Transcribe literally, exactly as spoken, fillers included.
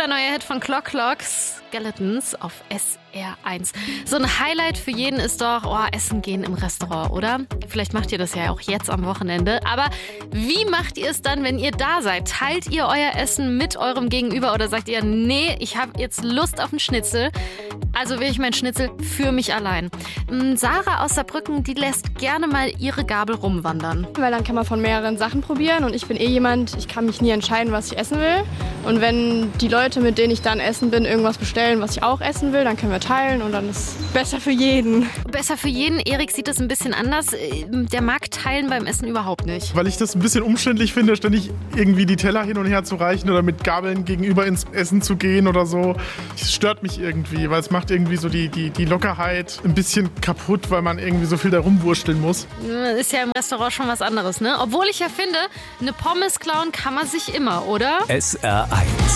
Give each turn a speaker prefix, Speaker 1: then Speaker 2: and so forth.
Speaker 1: cooler neuer Hit von Clock Clocks, Skeletons auf S R eins. So ein Highlight für jeden ist doch, oh, essen gehen im Restaurant, oder? Vielleicht macht ihr das ja auch jetzt am Wochenende. Aber wie macht ihr es dann, wenn ihr da seid? Teilt ihr euer Essen mit eurem Gegenüber oder sagt ihr, nee, ich habe jetzt Lust auf einen Schnitzel, also will ich meinen Schnitzel für mich allein? Sarah aus Saarbrücken, die lässt gerne mal ihre Gabel rumwandern.
Speaker 2: Weil dann kann man von mehreren Sachen probieren und ich bin eh jemand, ich kann mich nie entscheiden, was ich essen will. Und wenn die Leute, mit denen ich dann essen bin, irgendwas bestellen, was ich auch essen will, dann können wir teilen und dann ist es besser für jeden.
Speaker 1: Besser für jeden. Erik sieht das ein bisschen anders. Der mag teilen beim Essen überhaupt nicht.
Speaker 3: Weil ich das ein bisschen umständlich finde, ständig irgendwie die Teller hin und her zu reichen oder mit Gabeln gegenüber ins Essen zu gehen oder so. Das stört mich irgendwie, weil es macht irgendwie so die, die, die Lockerheit ein bisschen kaputt, weil man irgendwie so viel da rumwursteln muss.
Speaker 1: Ist ja im Restaurant schon was anderes, ne? Obwohl ich ja finde, eine Pommes klauen kann man sich immer, oder?
Speaker 4: S R eins